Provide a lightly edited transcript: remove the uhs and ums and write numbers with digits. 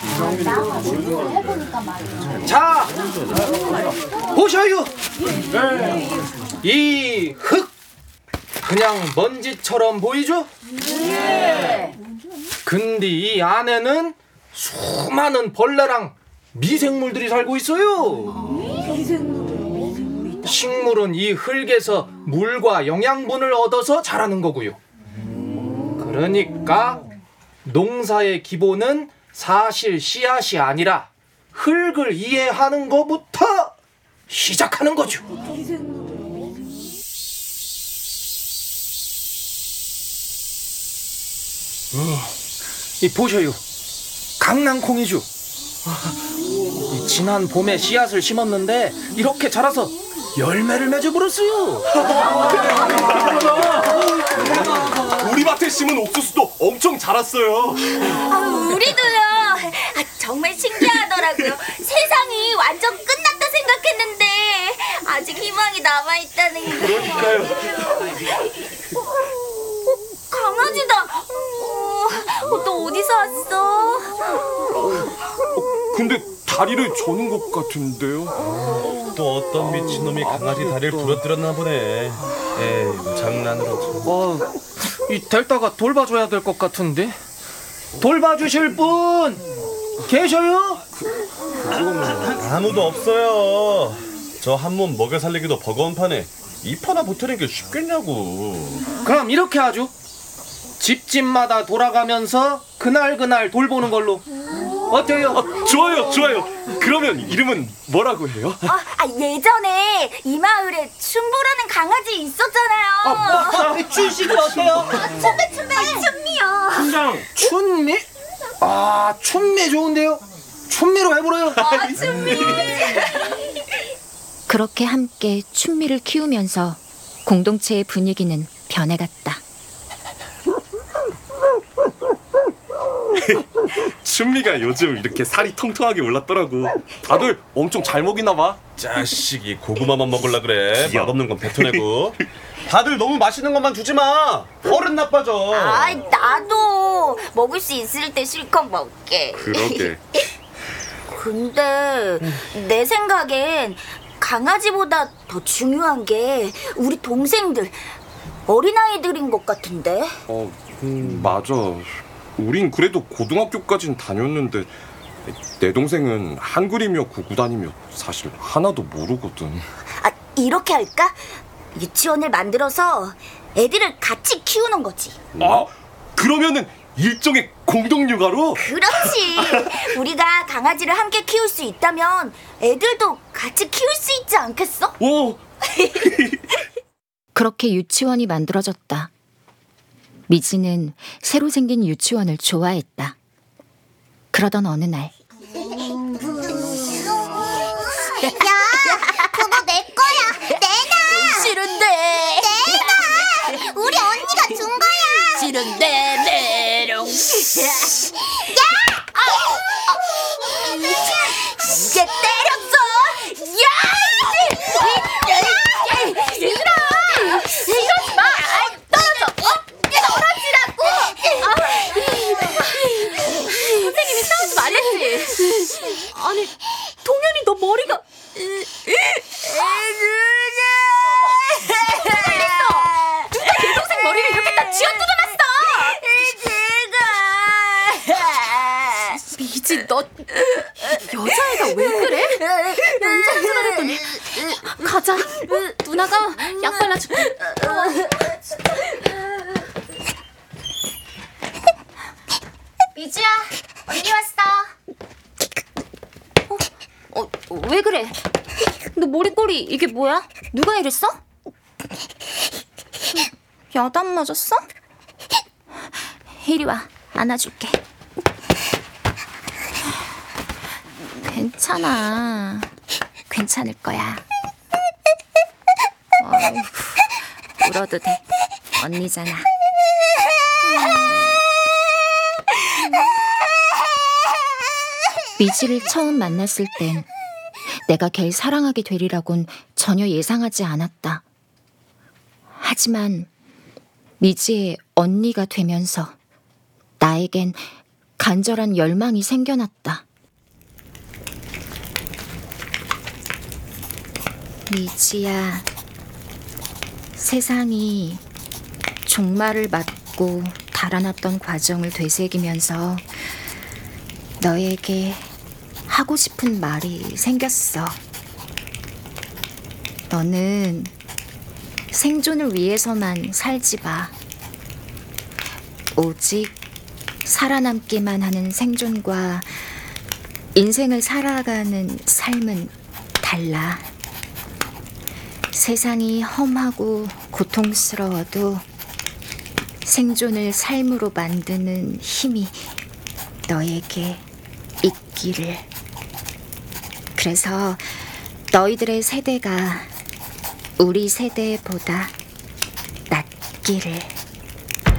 자, 보셔요. 이 흙 그냥 먼지처럼 보이죠? 네. 근데 이 안에는 수많은 벌레랑 미생물들이 살고 있어요. 식물은 이 흙에서 물과 영양분을 얻어서 자라는 거고요. 그러니까 농사의 기본은 사실 씨앗이 아니라 흙을 이해하는 것부터 시작하는 거죠. 이 보셔요. 강낭콩이죠. 이 지난 봄에 씨앗을 심었는데 이렇게 자라서 열매를 맺어버렸어요. 우리 밭에 심은 옥수수도 엄청 자랐어요. 우리도요. 정말 신기하더라고요. 세상이 완전 끝났다 생각했는데 아직 희망이 남아있다는 게. 그러니까요. 강아지다. 또 어디서 왔어? 근데 다리를 저는 것 같은데요. 또 어떤 미친놈이 강아지 다리를 부러뜨렸나 보네. 에이, 장난으로. 이 델타가 돌봐줘야 될 것 같은데. 돌봐주실 분 계셔요? 아무도 없어요. 저 한 몸 먹여 살리기도 버거운 판에 입 하나 보태는 게 쉽겠냐고. 그럼 이렇게 하죠. 집집마다 돌아가면서 그날 돌보는 걸로. 어때요? 좋아요. 그러면 이름은 뭐라고 해요? 예전에 이 마을에 춘보라는 강아지 있었잖아요. 춘씨도 어때요? 춘미요. 춘장 춘미? 춘미 좋은데요? 춘미로 해보래요. 춘미. 그렇게 함께 춘미를 키우면서 공동체의 분위기는 변해갔다. 춘미가 요즘 이렇게 살이 통통하게 올랐더라고. 다들 엄청 잘 먹이나 봐. 자식이 고구마만 먹으려 그래. 맛없는 건 뱉어내고. 다들 너무 맛있는 것만 주지 마. 버릇 나빠져. 나도 먹을 수 있을 때 실컷 먹게. 그러게. 근데 내 생각엔 강아지보다 더 중요한 게 우리 동생들, 어린아이들인 것 같은데. 맞아. 우린 그래도 고등학교까진 다녔는데 내 동생은 한글이며 구구단이며 사실 하나도 모르거든. 이렇게 할까? 유치원을 만들어서 애들을 같이 키우는 거지. 그러면은 일종의 공동육아로? 그렇지. 우리가 강아지를 함께 키울 수 있다면 애들도 같이 키울 수 있지 않겠어? 오. 그렇게 유치원이 만들어졌다. 미지는 새로 생긴 유치원을 좋아했다. 그러던 어느 날, 그거 내 거야. 내놔. 싫은데. 내놔. 우리 언니가 준 거야. 싫은데 메롱. 이제 때렸어. 이러지 마. 떨어져. 떨어지라고. 선생님이 싸우지 말랬지. 아니, 동현이 너 머리가. 누가 내 동생 머리를 이렇게 다 쥐어뜯어놨어? 미지, 너 여자애가 왜 그래? 연장술하랬더니. 가자. 누나가 약 발라줄게. 미지야, 언니 왔어. 왜 그래? 너 머리꼬리 이게 뭐야? 누가 이랬어? 야단 맞았어? 이리 와, 안아줄게. 괜찮아. 괜찮을 거야. 울어도 돼. 언니잖아. 미지를 처음 만났을 땐 내가 걔를 사랑하게 되리라곤 전혀 예상하지 않았다. 하지만 미지의 언니가 되면서 나에겐 간절한 열망이 생겨났다. 미지야, 세상이 종말을 맞고 달아났던 과정을 되새기면서 너에게 하고 싶은 말이 생겼어. 너는 생존을 위해서만 살지 마. 오직 살아남기만 하는 생존과 인생을 살아가는 삶은 달라. 세상이 험하고 고통스러워도 생존을 삶으로 만드는 힘이 너에게 있기를. 그래서 너희들의 세대가 우리 세대보다 낫기를.